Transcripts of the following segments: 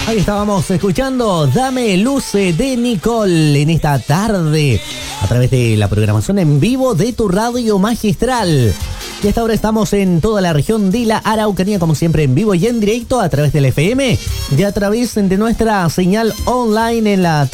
Ahí estábamos escuchando Dame Luce de Nicole en esta tarde a través de la programación en vivo de tu radio magistral. Y hasta ahora estamos en toda la región de la Araucanía, como siempre en vivo y en directo a través del FM y a través de nuestra señal online en la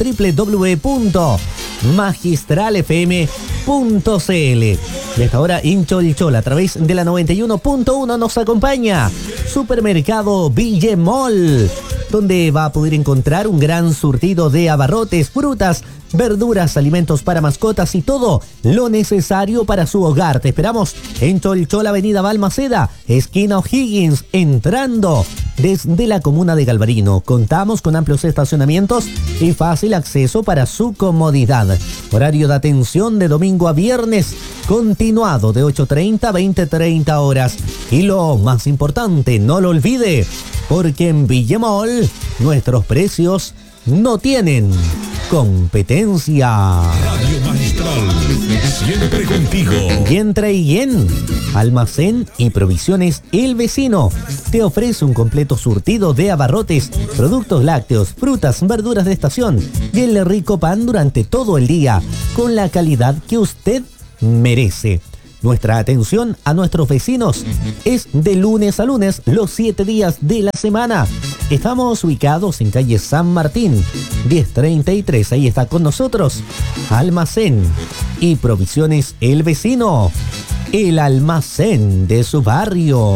www.magistralfm.cl. Y hasta ahora en Cholchol a través de la 91.1 nos acompaña Supermercado Villemol, donde va a poder encontrar un gran surtido de abarrotes, frutas, verduras, alimentos para mascotas y todo lo necesario para su hogar. Te esperamos en Cholchol, Avenida Balmaceda, esquina O'Higgins, entrando desde la comuna de Galvarino. Contamos con amplios estacionamientos y fácil acceso para su comodidad. Horario de atención de domingo a viernes, continuado de 8:30 a 20:30 horas. Y lo más importante, no lo olvide, porque en Villemol nuestros precios no tienen competencia. Radio Magistral, siempre contigo. Y entre Yen, Almacén y Provisiones El Vecino te ofrece un completo surtido de abarrotes, productos lácteos, frutas, verduras de estación y el rico pan durante todo el día, con la calidad que usted merece. Nuestra atención a nuestros vecinos es de lunes a lunes, los 7 días de la semana. Estamos ubicados en calle San Martín, 1033. Ahí está con nosotros Almacén y Provisiones El Vecino, el almacén de su barrio.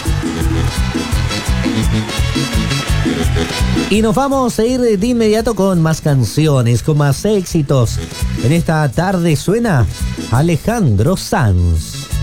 Y nos vamos a ir de inmediato con más canciones, con más éxitos. En esta tarde suena Alejandro Sanz.